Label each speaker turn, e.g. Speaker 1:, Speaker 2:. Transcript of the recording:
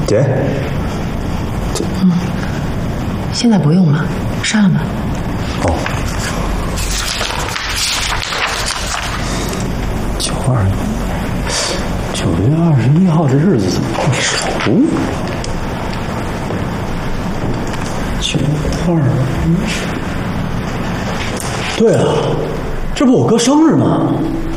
Speaker 1: 姐，
Speaker 2: 现在不用了，删了吧。
Speaker 1: 哦，9月21号这日子怎么这么熟？9月21，对了，这不我哥生日吗？